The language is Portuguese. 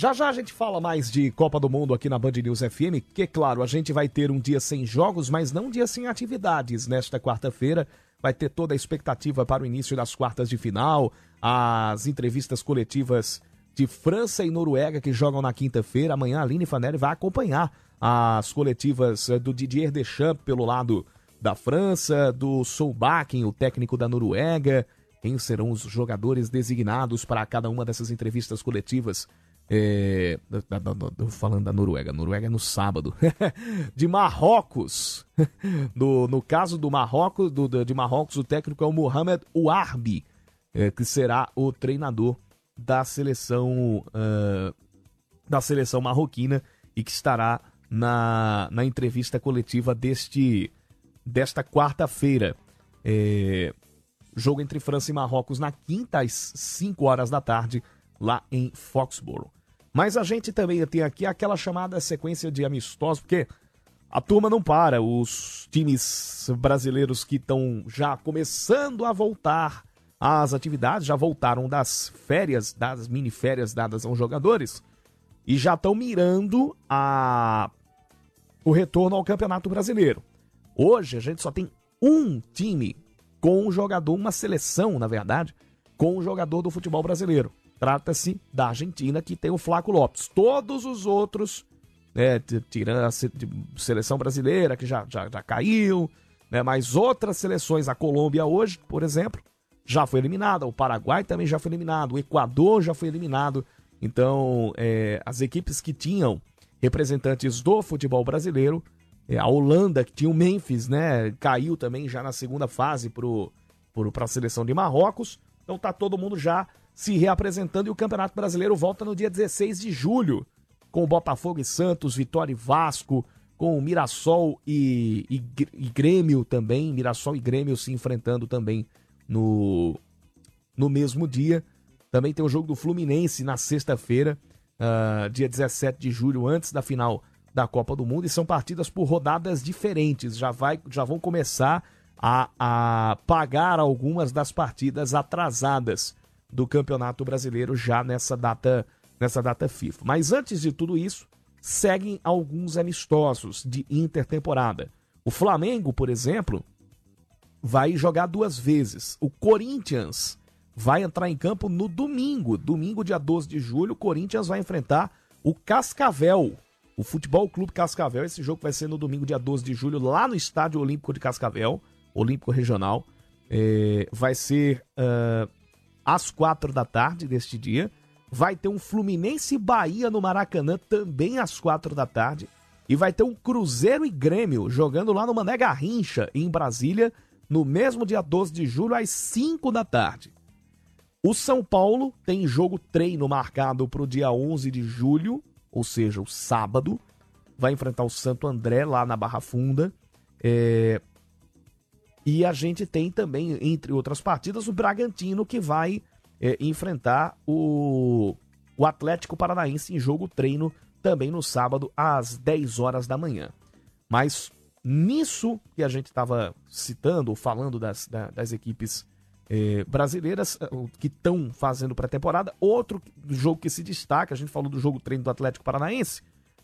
Já já a gente fala mais de Copa do Mundo aqui na Band News FM, que claro, a gente vai ter um dia sem jogos, mas não um dia sem atividades nesta quarta-feira. Vai ter toda a expectativa para o início das quartas de final, as entrevistas coletivas de França e Noruega que jogam na quinta-feira. Amanhã a Aline Fanelli vai acompanhar as coletivas do Didier Deschamps pelo lado da França, do Solbakken, o técnico da Noruega. Quem serão os jogadores designados para cada uma dessas entrevistas coletivas? Falando da Noruega é no sábado. De Marrocos. No caso do Marrocos, de Marrocos, o técnico é o Mohamed Ouarbi, que será o treinador da seleção marroquina e que estará na entrevista coletiva desta quarta-feira. Jogo entre França e Marrocos na quinta às 5 horas da tarde, lá em Foxborough. Mas a gente também tem aqui aquela chamada sequência de amistosos, porque a turma não para. Os times brasileiros que estão já começando a voltar às atividades, já voltaram das férias, das mini-férias dadas aos jogadores, e já estão mirando o retorno ao Campeonato Brasileiro. Hoje a gente só tem um time com um jogador, uma seleção, na verdade, com um jogador do futebol brasileiro. Trata-se da Argentina, que tem o Flaco Lopes. Todos os outros, tirando a seleção brasileira, que já caiu, mas outras seleções, a Colômbia hoje, por exemplo, já foi eliminada, o Paraguai também já foi eliminado, o Equador já foi eliminado. Então, as equipes que tinham representantes do futebol brasileiro, a Holanda, que tinha o Memphis, caiu também já na segunda fase para a seleção de Marrocos. Então tá todo mundo já se reapresentando e o Campeonato Brasileiro volta no dia 16 de julho, com Botafogo e Santos, Vitória e Vasco, com Mirassol e Grêmio também, Mirassol e Grêmio se enfrentando também no mesmo dia. Também tem o jogo do Fluminense na sexta-feira, dia 17 de julho, antes da final da Copa do Mundo, e são partidas por rodadas diferentes. Já vão começar a pagar algumas das partidas atrasadas do Campeonato Brasileiro já nessa data FIFA. Mas antes de tudo isso, seguem alguns amistosos de intertemporada. O Flamengo, por exemplo, vai jogar 2 vezes. O Corinthians vai entrar em campo no domingo, dia 12 de julho, o Corinthians vai enfrentar o Cascavel, o Futebol Clube Cascavel. Esse jogo vai ser no domingo, dia 12 de julho, lá no Estádio Olímpico de Cascavel, Olímpico Regional. Vai ser às 4 da tarde deste dia. Vai ter um Fluminense e Bahia no Maracanã, também às 4 da tarde. E vai ter um Cruzeiro e Grêmio jogando lá no Mané Garrincha, em Brasília, no mesmo dia 12 de julho, às 5 da tarde. O São Paulo tem jogo treino marcado para o dia 11 de julho, ou seja, o sábado. Vai enfrentar o Santo André lá na Barra Funda. E a gente tem também, entre outras partidas, o Bragantino, que vai enfrentar o Atlético Paranaense em jogo treino também no sábado, às 10 horas da manhã. Mas nisso que a gente estava citando, falando das equipes brasileiras que estão fazendo pré-temporada, outro jogo que se destaca, a gente falou do jogo treino do Atlético Paranaense,